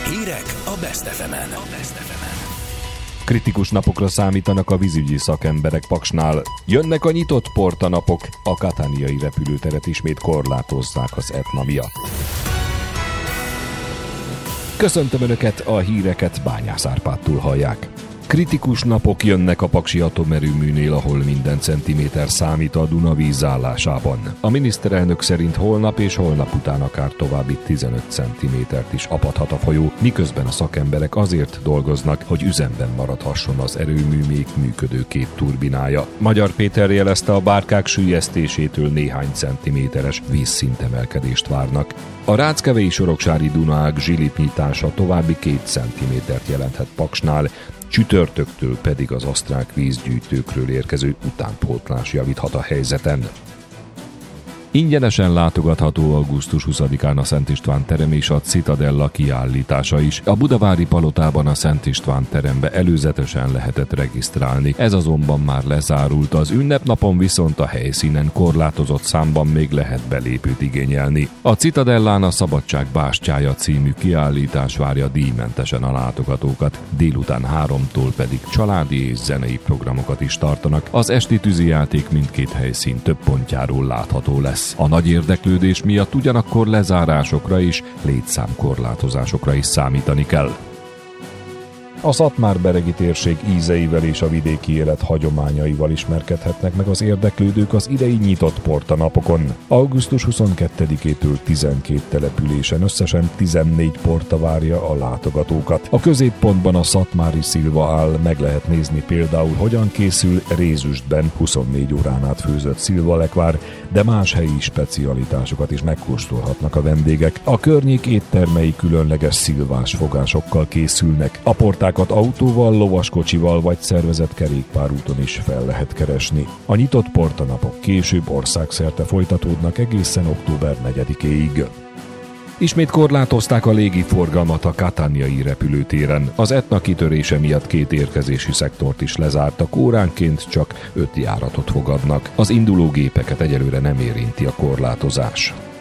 Hírek a Best FM-en. Kritikus napokra számítanak a vízügyi szakemberek Paksnál. Jönnek a nyitott portanapok, a katániai repülőteret ismét korlátozzák az Etna miatt. Köszöntöm Önöket, a híreket Bányász Árpádtól hallják. Kritikus napok jönnek a paksi atomerőműnél, ahol minden centiméter számít a Duna vízállásában. A miniszterelnök szerint holnap és holnap után akár további 15 centimétert is apadhat a folyó, miközben a szakemberek azért dolgoznak, hogy üzemben maradhasson az erőmű még működő két turbinája. Magyar Péter jelezte, a bárkák süllyesztésétől néhány centiméteres vízszintemelkedést várnak. A Ráckevei-Soroksári Dunaág zsilipnyitása további 2 centimétert jelenthet Paksnál, csütörtöktől pedig az osztrák vízgyűjtőkről érkező utánpótlás javíthat a helyzeten. Ingyenesen látogatható augusztus 20-án a Szent István terem és a Citadella kiállítása is. A budavári palotában a Szent István terembe előzetesen lehetett regisztrálni. Ez azonban már lezárult, az ünnepnapon viszont a helyszínen korlátozott számban még lehet belépőt igényelni. A Citadellán a Szabadság bástyája című kiállítás várja díjmentesen a látogatókat, délután 3-tól pedig családi és zenei programokat is tartanak. Az esti tűzijáték mindkét helyszín több pontjáról látható lesz. A nagy érdeklődés miatt ugyanakkor lezárásokra és létszámkorlátozásokra is számítani kell. A Szatmár-beregi térség ízeivel és a vidéki élet hagyományaival ismerkedhetnek meg az érdeklődők az idei nyitott portanapokon. Augusztus 22-től 12 településen összesen 14 porta várja a látogatókat. A középpontban a szatmári szilva áll, meg lehet nézni például, hogyan készül rézüstben 24 órán át főzött szilvalekvár, de más helyi specialitásokat is megkóstolhatnak a vendégek. A környék éttermei különleges szilvás fogásokkal készülnek. A porták autóval, lovaskocsival vagy szervezett kerékpárúton is fel lehet keresni. A nyitott portanapok később országszerte folytatódnak egészen október 4-éig. Ismét korlátozták a légiforgalmat a katániai repülőtéren. Az Etna kitörése miatt 2 érkezési szektort is lezártak, óránként csak 5 járatot fogadnak. Az induló gépeket egyelőre nem érinti a korlátozás.